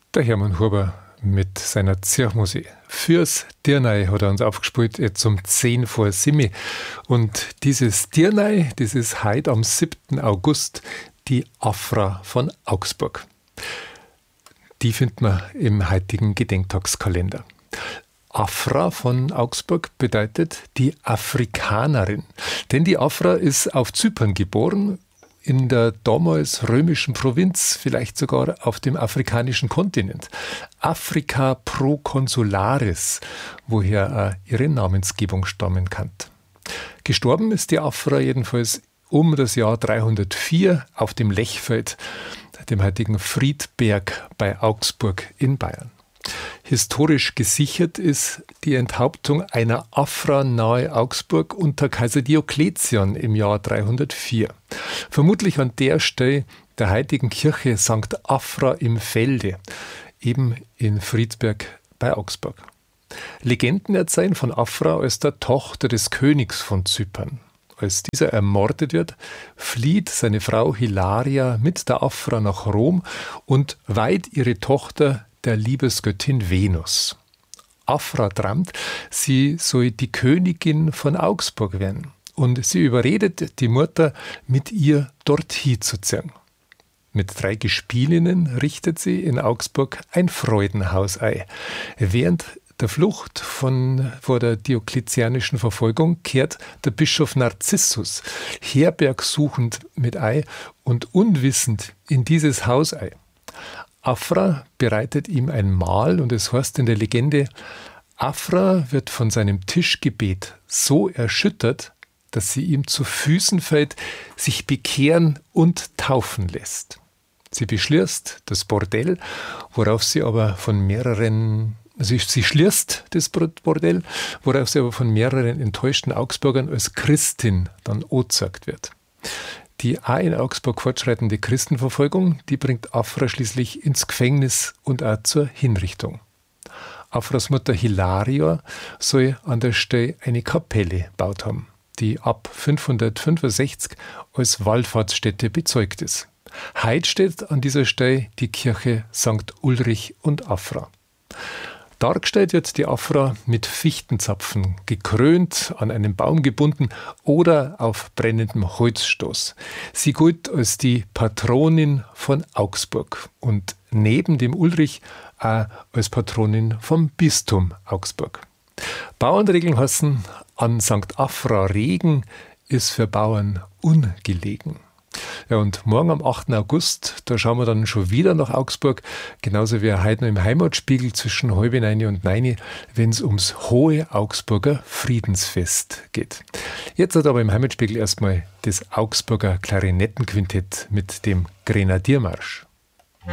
Der Hermann Huber mit seiner Zirchmusik. Fürs Dirnei hat er uns aufgespielt, jetzt um 10 vor 7. Und dieses Dirnei, das ist heute am 7. August die Afra von Augsburg. Die findet man im heutigen Gedenktagskalender. Afra von Augsburg bedeutet die Afrikanerin. Denn die Afra ist auf Zypern geboren, in der damals römischen Provinz, vielleicht sogar auf dem afrikanischen Kontinent. Africa proconsularis, woher ihre Namensgebung stammen kann. Gestorben ist die Afra jedenfalls um das Jahr 304 auf dem Lechfeld, dem heutigen Friedberg bei Augsburg in Bayern. Historisch gesichert ist die Enthauptung einer Afra nahe Augsburg unter Kaiser Diokletian im Jahr 304. Vermutlich an der Stelle der heutigen Kirche St. Afra im Felde, eben in Friedberg bei Augsburg. Legenden erzählen von Afra als der Tochter des Königs von Zypern. Als dieser ermordet wird, flieht seine Frau Hilaria mit der Afra nach Rom und weiht ihre Tochter der Liebesgöttin Venus. Afra träumt, sie soll die Königin von Augsburg werden und sie überredet die Mutter, mit ihr dorthin zu ziehen. Mit 3 Gespielinnen richtet sie in Augsburg ein Freudenhaus ein. Während der Flucht vor der diokletianischen Verfolgung kehrt der Bischof Narzissus herbergsuchend mit ein und unwissend in dieses Haus ein. Afra bereitet ihm ein Mahl und es heißt in der Legende, Afra wird von seinem Tischgebet so erschüttert, dass sie ihm zu Füßen fällt, sich bekehren und taufen lässt. Sie beschließt das Bordell, worauf sie aber von mehreren Sie schließt das Bordell, worauf sie aber von mehreren enttäuschten Augsburgern als Christin dann angezeigt wird. Die auch in Augsburg fortschreitende Christenverfolgung, die bringt Afra schließlich ins Gefängnis und auch zur Hinrichtung. Afras Mutter Hilaria soll an der Stelle eine Kapelle gebaut haben, die ab 565 als Wallfahrtsstätte bezeugt ist. Heute steht an dieser Stelle die Kirche St. Ulrich und Afra. Dargestellt wird die Afra mit Fichtenzapfen, gekrönt, an einen Baum gebunden oder auf brennendem Holzstoß. Sie gilt als die Patronin von Augsburg und neben dem Ulrich auch als Patronin vom Bistum Augsburg. Bauernregeln heißen, an St. Afra Regen ist für Bauern ungelegen. Ja, und morgen am 8. August, da schauen wir dann schon wieder nach Augsburg, genauso wie heute noch im Heimatspiegel zwischen 8:30 und 9, wenn es ums hohe Augsburger Friedensfest geht. Jetzt hat aber im Heimatspiegel erstmal das Augsburger Klarinettenquintett mit dem Grenadiermarsch.